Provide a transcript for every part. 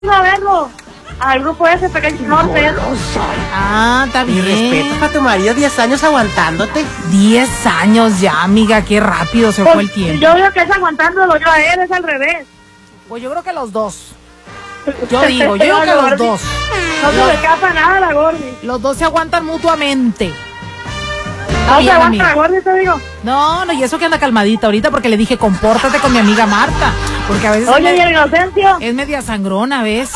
a verlo. Al grupo ese pequeño norte. Ah, está bien. Mi respeto para tu marido, 10 años aguantándote. 10 años ya, amiga, qué rápido se fue el tiempo. Yo digo que es aguantándolo yo a él, es al revés. Pues yo creo que los dos. Yo digo que los dos. No se le escapa nada a la Gordi. Los dos se aguantan mutuamente. No se bien, aguanta amiga. la Gordi, te digo. No, y eso que anda calmadita ahorita porque le dije, compórtate con mi amiga Marta. Porque a veces Oye, ¿y el Inocencio? es media sangrona a veces.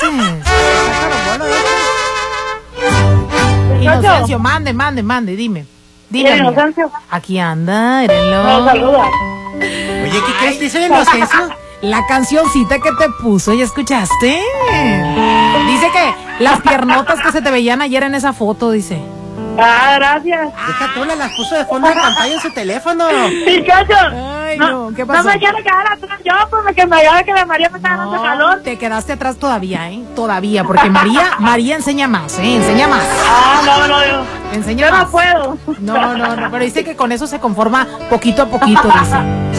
Inocencio, mande, dime. ¿Y el amiga. Inocencio? Aquí anda, érenlo. No, saluda. Oye, ¿qué crees? Dice el Inocencio. La cancioncita que te puso, ¿ya escuchaste? Dice que las piernotas que se te veían ayer en esa foto, dice. Ah, gracias. Deja tú, las puso de fondo de pantalla en su teléfono. Picacho. Ay, no, ¿qué pasó? No me quiero quedar atrás yo, pues que me haga que la María me está dando calor. Te quedaste atrás todavía, Todavía, porque María enseña más, enseña más. Ah, no. Enseña Yo más. no puedo. No, pero dice que con eso se conforma poquito a poquito, dice.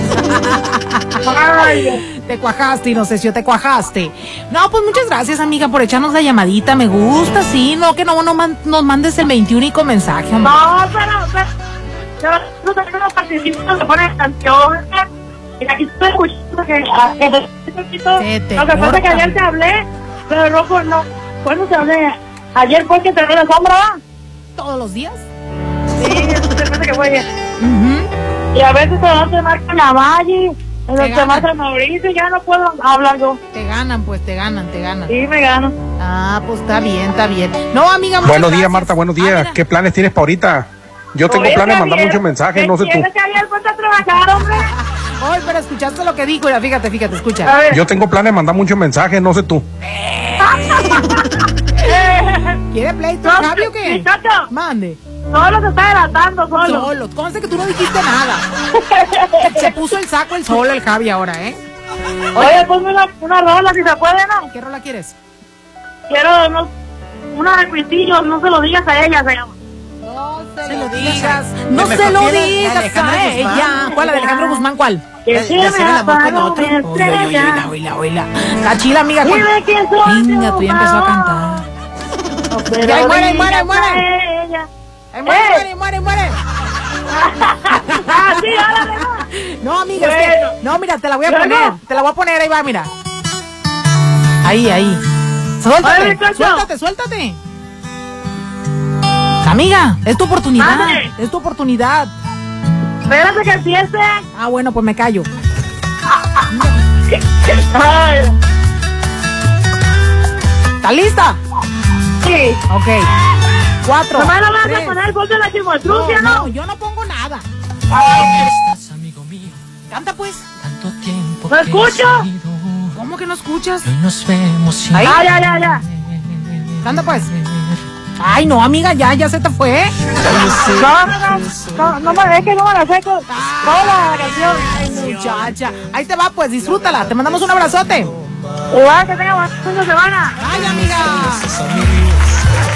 Ay, Te cuajaste, Inocencio, te cuajaste. No, pues muchas gracias, amiga, por echarnos la llamadita. Me gusta, sí. No, que no nos mandes el 21 mensaje, hombre. no, pero no tengo los participantes que ponen canciones. Y aquí estoy escuchando que Se te lo que pasa es que corta. ayer te hablé, pero loco, no. ¿Cuándo te hablé? Ayer fue que te hablé la sombra, ¿va? ¿Todos los días? Sí, eso se parece que fue ayer. Ujú. Y a veces te marca la Valle, te ganan. marca Mauricio, ya no puedo hablar yo. Te ganan. Sí, me gano. Ah, pues está bien. No, amiga, muchas Buenos días, gracias. Marta, buenos Ah, días. mira. ¿Qué planes tienes para ahorita? Yo tengo Oye, planes de mandar Javier, muchos mensajes, no sé tú. ¿Quieres que Javier ponte a trabajar, hombre? Ay, pero escuchaste lo que dijo. Mira, fíjate, A escucha. ver. Yo tengo planes de mandar muchos mensajes, no sé tú. ¿Quiere pleito, No, Javi, o qué? muchacho. Mande. Solo se está delatando, solo. Solo. Conste que tú no dijiste nada. Se puso el saco el solo el Javi ahora, Oye, ponme una rola si se puede, ¿no? ¿Qué rola quieres? Quiero unos requisitos, no se lo digas a ella, se llama. No se lo digas. No Mejor se lo quiere digas Alejandra a Guzmán. ella. ¿Cuál? ¿La de Alejandro Guzmán? ¿Cuál? Que De hacer el amor con otro. Oíla. Cachila, amiga. Dime quién soy. Niña, tú ya empezó a cantar. Ya, ahí muere. Ella. Muere. Ah, sí, órale, no. No, amiga, Bueno. es que... No, mira, te la voy a Bueno. poner. Te la voy a poner, ahí va, mira. Ahí. Órale, Cacho. Suéltate. Amiga, es tu oportunidad. Madre. Es tu oportunidad. Espérate que empiece. Ah, bueno, pues me callo. Ay, ¿Estás lista? sí. Ok. 4. Nomás no vas a poner voz de la chimotrucia, No, ¿no? yo no pongo nada. Estás, amigo mío, Canta, pues. tanto tiempo ¿No que escucho? has ido, ¿Cómo que no escuchas? y hoy nos vemos sin Ahí. Ya. Canta, pues. Ay, no, amiga, ya se te fue. No me que no me la sé con toda la canción. Ay, muchacha. Ahí te va, pues, disfrútala. Te mandamos un abrazote. Igual que tenga buen fin de semana. Ay, amiga. amigo.